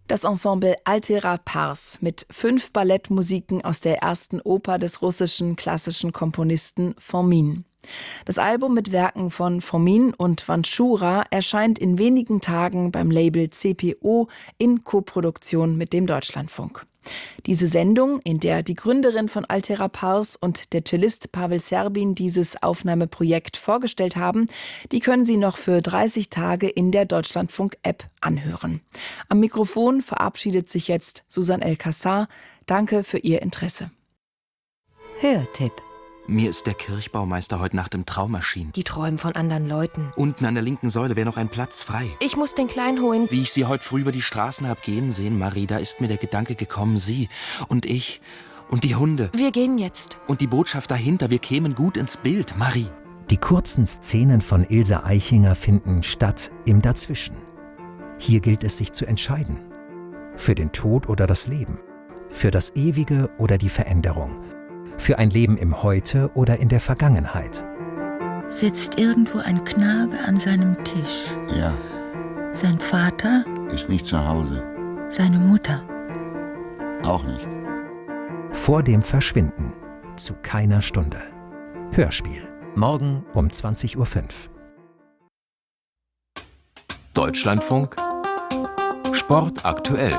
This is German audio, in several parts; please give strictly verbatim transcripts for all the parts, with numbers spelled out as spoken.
Das Ensemble Altera Pars mit fünf Ballettmusiken aus der ersten Oper des russischen klassischen Komponisten Fomin. Das Album mit Werken von Fomin und Vanchura erscheint in wenigen Tagen beim Label C P O in Koproduktion mit dem Deutschlandfunk. Diese Sendung, in der die Gründerin von Altera Pars und der Cellist Pavel Serbin dieses Aufnahmeprojekt vorgestellt haben, die können Sie noch für dreißig Tage in der Deutschlandfunk-App anhören. Am Mikrofon verabschiedet sich jetzt Susan El-Kassar. Danke für Ihr Interesse. Hörtipp. Mir ist der Kirchbaumeister heute Nacht im Traum erschienen. Die träumen von anderen Leuten. Unten an der linken Säule wäre noch ein Platz frei. Ich muss den Kleinen holen. Wie ich Sie heute früh über die Straßen hab gehen sehen, Marie, da ist mir der Gedanke gekommen, Sie und ich und die Hunde. Wir gehen jetzt. Und die Botschaft dahinter, wir kämen gut ins Bild, Marie. Die kurzen Szenen von Ilse Aichinger finden statt im Dazwischen. Hier gilt es, sich zu entscheiden. Für den Tod oder das Leben. Für das Ewige oder die Veränderung. Für ein Leben im Heute oder in der Vergangenheit. Sitzt irgendwo ein Knabe an seinem Tisch. Ja. Sein Vater? Ist nicht zu Hause. Seine Mutter? Auch nicht. Vor dem Verschwinden. Zu keiner Stunde. Hörspiel. Morgen um zwanzig Uhr fünf. Deutschlandfunk Sport aktuell.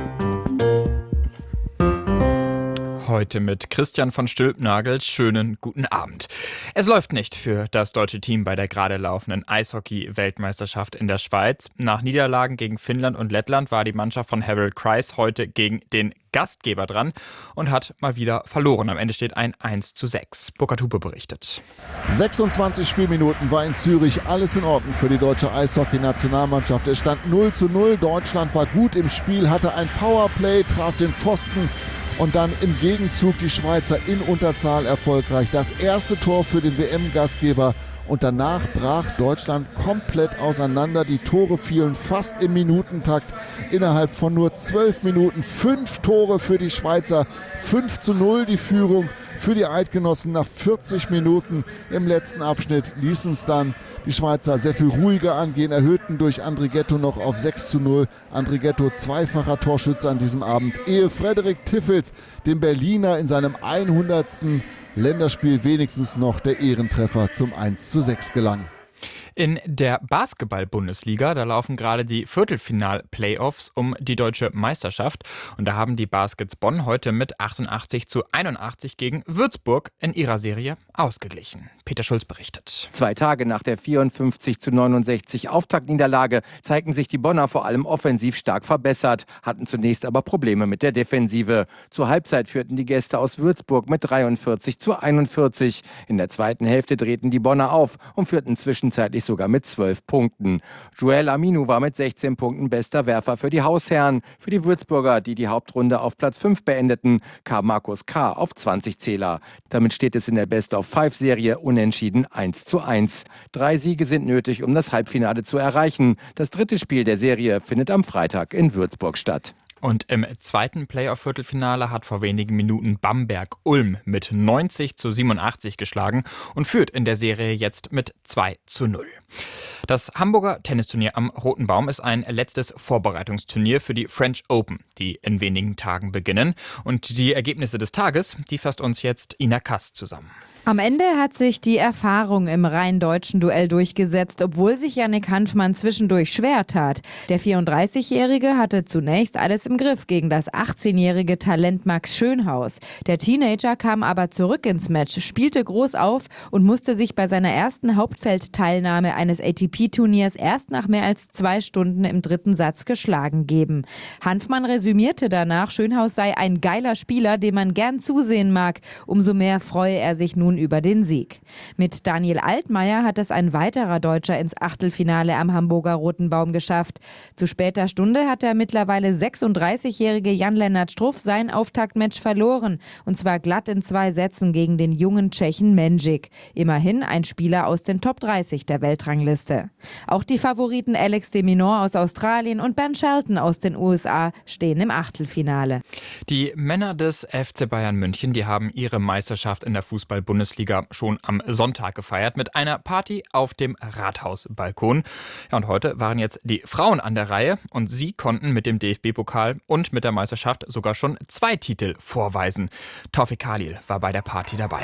Heute mit Christian von Stülpnagel. Schönen guten Abend. Es läuft nicht für das deutsche Team bei der gerade laufenden Eishockey-Weltmeisterschaft in der Schweiz. Nach Niederlagen gegen Finnland und Lettland war die Mannschaft von Harold Kreis heute gegen den Gastgeber dran und hat mal wieder verloren. Am Ende steht ein eins zu sechs. Burkhard Hupe berichtet. sechsundzwanzig Spielminuten war in Zürich alles in Ordnung für die deutsche Eishockey-Nationalmannschaft. Es stand null zu null. Deutschland war gut im Spiel, hatte ein Powerplay, traf den Pfosten. Und dann im Gegenzug die Schweizer in Unterzahl erfolgreich. Das erste Tor für den W M-Gastgeber. Und danach brach Deutschland komplett auseinander. Die Tore fielen fast im Minutentakt. Innerhalb von nur zwölf Minuten fünf Tore für die Schweizer. fünf zu null die Führung für die Eidgenossen nach vierzig Minuten. Im letzten Abschnitt ließen es dann die Schweizer sehr viel ruhiger angehen, erhöhten durch Andrighetto noch auf sechs zu null. Andrighetto zweifacher Torschütze an diesem Abend, ehe Frederik Tiffels dem Berliner in seinem hundertsten Länderspiel wenigstens noch der Ehrentreffer zum eins zu sechs gelang. In der Basketball-Bundesliga, da laufen gerade die Viertelfinal-Playoffs um die deutsche Meisterschaft. Und da haben die Baskets Bonn heute mit achtundachtzig zu einundachtzig gegen Würzburg in ihrer Serie ausgeglichen. Peter Schulz berichtet. Zwei Tage nach der vierundfünfzig zu neunundsechzig Auftaktniederlage zeigten sich die Bonner vor allem offensiv stark verbessert, hatten zunächst aber Probleme mit der Defensive. Zur Halbzeit führten die Gäste aus Würzburg mit dreiundvierzig zu einundvierzig. In der zweiten Hälfte drehten die Bonner auf und führten zwischenzeitlich sogar mit zwölf Punkten. Joel Aminu war mit sechzehn Punkten bester Werfer für die Hausherren. Für die Würzburger, die die Hauptrunde auf Platz fünf beendeten, kam Markus K. auf zwanzig Zähler. Damit steht es in der Best-of-Five-Serie unentschieden eins zu eins. Drei Siege sind nötig, um das Halbfinale zu erreichen. Das dritte Spiel der Serie findet am Freitag in Würzburg statt. Und im zweiten Playoff-Viertelfinale hat vor wenigen Minuten Bamberg Ulm mit neunzig zu siebenundachtzig geschlagen und führt in der Serie jetzt mit zwei zu null. Das Hamburger Tennisturnier am Roten Baum ist ein letztes Vorbereitungsturnier für die French Open, die in wenigen Tagen beginnen. Und die Ergebnisse des Tages, die fasst uns jetzt Ina Kass zusammen. Am Ende hat sich die Erfahrung im rein deutschen Duell durchgesetzt, obwohl sich Yannick Hanfmann zwischendurch schwer tat. Der vierunddreißigjährige hatte zunächst alles im Griff gegen das achtzehnjährige Talent Max Schönhaus. Der Teenager kam aber zurück ins Match, spielte groß auf und musste sich bei seiner ersten Hauptfeldteilnahme eines A T P-Turniers erst nach mehr als zwei Stunden im dritten Satz geschlagen geben. Hanfmann resümierte danach, Schönhaus sei ein geiler Spieler, dem man gern zusehen mag. Umso mehr freue er sich nun über den Sieg. Mit Daniel Altmaier hat es ein weiterer Deutscher ins Achtelfinale am Hamburger Roten Baum geschafft. Zu später Stunde hat der mittlerweile sechsunddreißigjährige Jan-Lennart Struff sein Auftaktmatch verloren. Und zwar glatt in zwei Sätzen gegen den jungen Tschechen Mendžić. Immerhin ein Spieler aus den Top dreißig der Weltrangliste. Auch die Favoriten Alex de Minaur aus Australien und Ben Shelton aus den U S A stehen im Achtelfinale. Die Männer des F C Bayern München, die haben ihre Meisterschaft in der Fußball-Bundesliga Bundesliga schon am Sonntag gefeiert mit einer Party auf dem Rathausbalkon. Ja, und heute waren jetzt die Frauen an der Reihe und sie konnten mit dem D F B-Pokal und mit der Meisterschaft sogar schon zwei Titel vorweisen. Taufik Khalil war bei der Party dabei.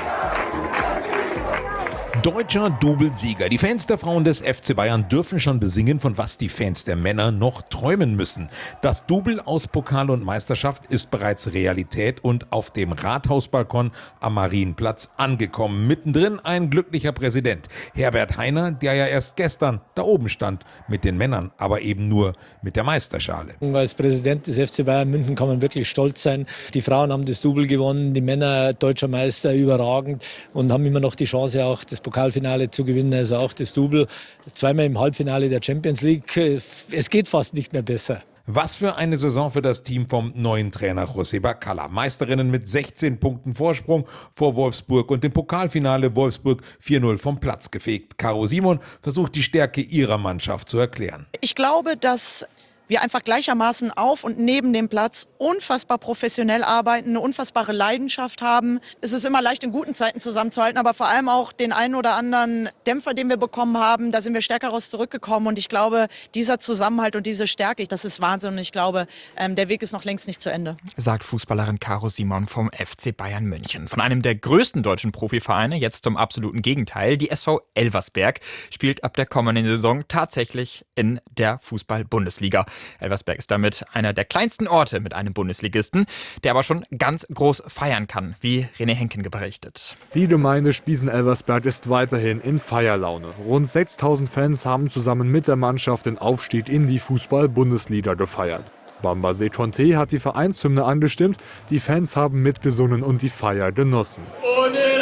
Deutscher Doublesieger. Die Fans der Frauen des F C Bayern dürfen schon besingen, von was die Fans der Männer noch träumen müssen. Das Double aus Pokal und Meisterschaft ist bereits Realität und auf dem Rathausbalkon am Marienplatz angekommen. Mittendrin ein glücklicher Präsident, Herbert Hainer, der ja erst gestern da oben stand mit den Männern, aber eben nur mit der Meisterschale. Als Präsident des F C Bayern München kann man wirklich stolz sein. Die Frauen haben das Double gewonnen, die Männer deutscher Meister überragend und haben immer noch die Chance, auch das Pokalfinale zu gewinnen, also auch das Double. Zweimal im Halbfinale der Champions League. Es geht fast nicht mehr besser. Was für eine Saison für das Team vom neuen Trainer José Bacalla. Meisterinnen mit sechzehn Punkten Vorsprung vor Wolfsburg und im Pokalfinale Wolfsburg vier null vom Platz gefegt. Caro Simon versucht die Stärke ihrer Mannschaft zu erklären. Ich glaube, dass wir einfach gleichermaßen auf und neben dem Platz unfassbar professionell arbeiten, eine unfassbare Leidenschaft haben. Es ist immer leicht, in guten Zeiten zusammenzuhalten, aber vor allem auch den einen oder anderen Dämpfer, den wir bekommen haben, da sind wir stärker raus zurückgekommen. Und ich glaube, dieser Zusammenhalt und diese Stärke, das ist Wahnsinn. Und ich glaube, der Weg ist noch längst nicht zu Ende. Sagt Fußballerin Caro Simon vom F C Bayern München. Von einem der größten deutschen Profivereine, jetzt zum absoluten Gegenteil. Die S V Elversberg spielt ab der kommenden Saison tatsächlich in der Fußball-Bundesliga. Elversberg ist damit einer der kleinsten Orte mit einem Bundesligisten, der aber schon ganz groß feiern kann, wie René Henken berichtet. Die Gemeinde Spiesen-Elversberg ist weiterhin in Feierlaune. Rund sechstausend Fans haben zusammen mit der Mannschaft den Aufstieg in die Fußball-Bundesliga gefeiert. Bamba Setonte hat die Vereinshymne angestimmt, die Fans haben mitgesungen und die Feier genossen. Und in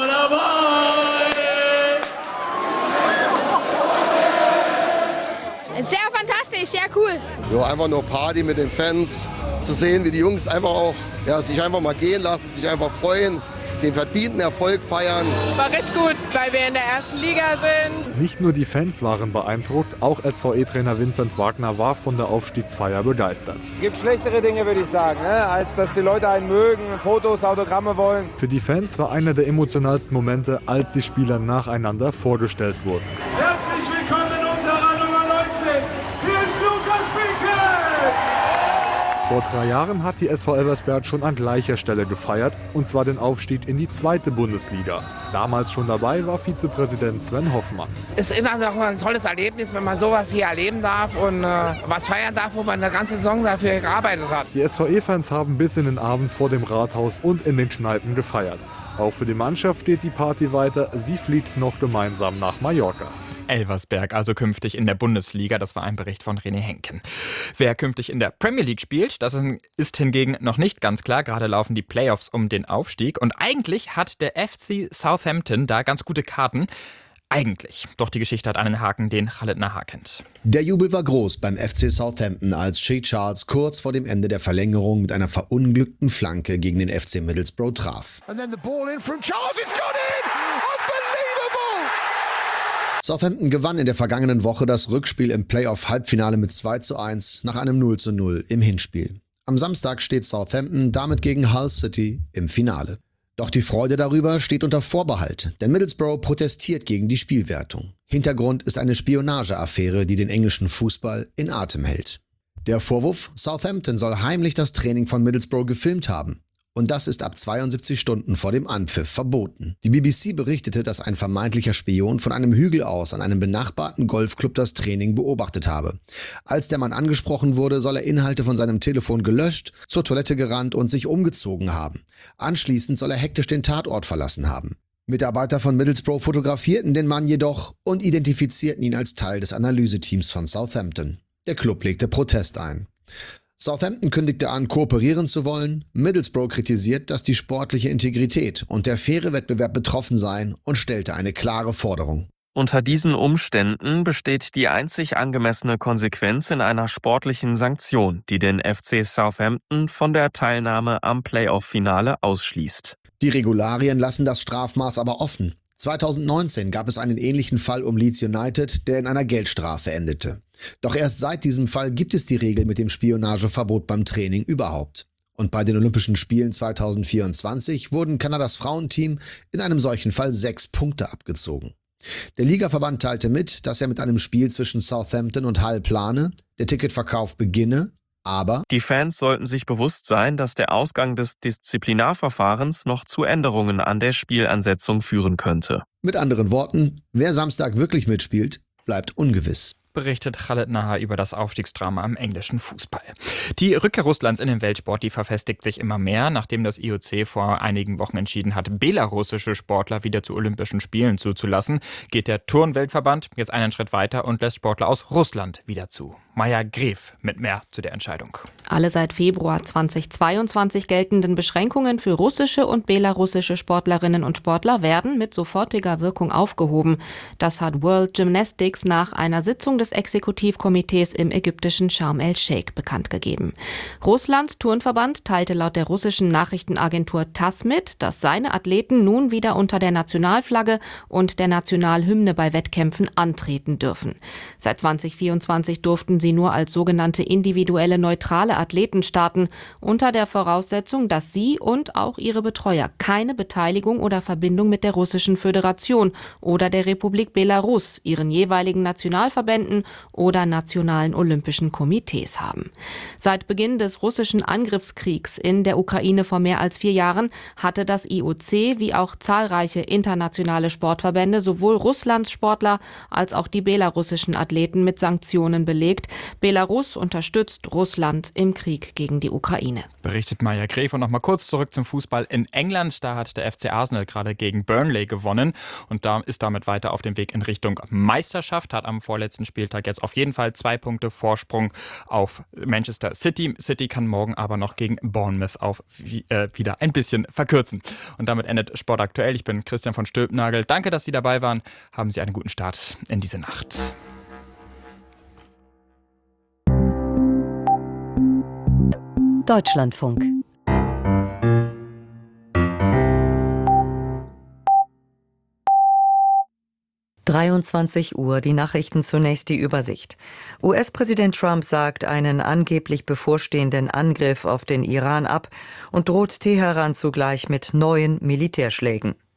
Sehr fantastisch, sehr cool. Ja, einfach nur Party mit den Fans, zu sehen, wie die Jungs einfach auch ja, sich einfach mal gehen lassen, sich einfach freuen, den verdienten Erfolg feiern. War recht gut, weil wir in der ersten Liga sind. Nicht nur die Fans waren beeindruckt, auch S V E-Trainer Vincent Wagner war von der Aufstiegsfeier begeistert. Es gibt schlechtere Dinge, würde ich sagen, ne? Als dass die Leute einen mögen, Fotos, Autogramme wollen. Für die Fans war einer der emotionalsten Momente, als die Spieler nacheinander vorgestellt wurden. Herzlich willkommen in unserer Nummer neunzehn. Hier ist Lukas Binke! Vor drei Jahren hat die S V Elversberg schon an gleicher Stelle gefeiert, und zwar den Aufstieg in die zweite Bundesliga. Damals schon dabei war Vizepräsident Sven Hoffmann. Es ist immer noch ein tolles Erlebnis, wenn man sowas hier erleben darf und äh, was feiern darf, wo man eine ganze Saison dafür gearbeitet hat. Die S V E-Fans haben bis in den Abend vor dem Rathaus und in den Kneipen gefeiert. Auch für die Mannschaft geht die Party weiter. Sie fliegt noch gemeinsam nach Mallorca. Elversberg also künftig in der Bundesliga, das war ein Bericht von René Henken. Wer künftig in der Premier League spielt, das ist hingegen noch nicht ganz klar. Gerade laufen die Playoffs um den Aufstieg und eigentlich hat der F C Southampton da ganz gute Karten. Eigentlich. Doch die Geschichte hat einen Haken, den Khaled Nahar kennt. Der Jubel war groß beim F C Southampton, als Shea Charles kurz vor dem Ende der Verlängerung mit einer verunglückten Flanke gegen den F C Middlesbrough traf. And then the ball in from Charles, it's gone in! Unbelievable! Southampton gewann in der vergangenen Woche das Rückspiel im Playoff-Halbfinale mit zwei zu eins nach einem null zu null im Hinspiel. Am Samstag steht Southampton damit gegen Hull City im Finale. Doch die Freude darüber steht unter Vorbehalt, denn Middlesbrough protestiert gegen die Spielwertung. Hintergrund ist eine Spionageaffäre, die den englischen Fußball in Atem hält. Der Vorwurf: Southampton soll heimlich das Training von Middlesbrough gefilmt haben. Und das ist ab zweiundsiebzig Stunden vor dem Anpfiff verboten. Die B B C berichtete, dass ein vermeintlicher Spion von einem Hügel aus an einem benachbarten Golfclub das Training beobachtet habe. Als der Mann angesprochen wurde, soll er Inhalte von seinem Telefon gelöscht, zur Toilette gerannt und sich umgezogen haben. Anschließend soll er hektisch den Tatort verlassen haben. Mitarbeiter von Middlesbrough fotografierten den Mann jedoch und identifizierten ihn als Teil des Analyseteams von Southampton. Der Club legte Protest ein. Southampton kündigte an, kooperieren zu wollen. Middlesbrough kritisiert, dass die sportliche Integrität und der faire Wettbewerb betroffen seien und stellte eine klare Forderung. Unter diesen Umständen besteht die einzig angemessene Konsequenz in einer sportlichen Sanktion, die den F C Southampton von der Teilnahme am Playoff-Finale ausschließt. Die Regularien lassen das Strafmaß aber offen. zweitausendneunzehn gab es einen ähnlichen Fall um Leeds United, der in einer Geldstrafe endete. Doch erst seit diesem Fall gibt es die Regel mit dem Spionageverbot beim Training überhaupt. Und bei den Olympischen Spielen zweitausendvierundzwanzig wurden Kanadas Frauenteam in einem solchen Fall sechs Punkte abgezogen. Der Ligaverband teilte mit, dass er mit einem Spiel zwischen Southampton und Hull plane, der Ticketverkauf beginne, aber die Fans sollten sich bewusst sein, dass der Ausgang des Disziplinarverfahrens noch zu Änderungen an der Spielansetzung führen könnte. Mit anderen Worten, wer Samstag wirklich mitspielt, bleibt ungewiss. Berichtet Khaled Nahar über das Aufstiegsdrama im englischen Fußball. Die Rückkehr Russlands in den Weltsport, die verfestigt sich immer mehr, nachdem das I O C vor einigen Wochen entschieden hat, belarussische Sportler wieder zu Olympischen Spielen zuzulassen, geht der Turnweltverband jetzt einen Schritt weiter und lässt Sportler aus Russland wieder zu. Maja Gref mit mehr zu der Entscheidung. Alle seit Februar zweitausendzweiundzwanzig geltenden Beschränkungen für russische und belarussische Sportlerinnen und Sportler werden mit sofortiger Wirkung aufgehoben. Das hat World Gymnastics nach einer Sitzung des Exekutivkomitees im ägyptischen Sharm el-Sheikh bekannt gegeben. Russlands Turnverband teilte laut der russischen Nachrichtenagentur TASS mit, dass seine Athleten nun wieder unter der Nationalflagge und der Nationalhymne bei Wettkämpfen antreten dürfen. Seit zweitausendvierundzwanzig durften sie nur als sogenannte individuelle neutrale Athleten starten, unter der Voraussetzung, dass sie und auch ihre Betreuer keine Beteiligung oder Verbindung mit der Russischen Föderation oder der Republik Belarus, ihren jeweiligen Nationalverbänden oder nationalen Olympischen Komitees haben. Seit Beginn des russischen Angriffskriegs in der Ukraine vor mehr als vier Jahren hatte das I O C wie auch zahlreiche internationale Sportverbände sowohl Russlands Sportler als auch die belarussischen Athleten mit Sanktionen belegt. Belarus unterstützt Russland im Krieg gegen die Ukraine. Berichtet Maja Gref. Und noch mal kurz zurück zum Fußball in England. Da hat der F C Arsenal gerade gegen Burnley gewonnen und da ist damit weiter auf dem Weg in Richtung Meisterschaft. Hat am vorletzten Spieltag jetzt auf jeden Fall zwei Punkte Vorsprung auf Manchester City. City kann morgen aber noch gegen Bournemouth auf, äh, wieder ein bisschen verkürzen. Und damit endet Sport aktuell. Ich bin Christian von Stülpnagel. Danke, dass Sie dabei waren. Haben Sie einen guten Start in diese Nacht. Deutschlandfunk. dreiundzwanzig Uhr, die Nachrichten zunächst die Übersicht. U S-Präsident Trump sagt einen angeblich bevorstehenden Angriff auf den Iran ab und droht Teheran zugleich mit neuen Militärschlägen.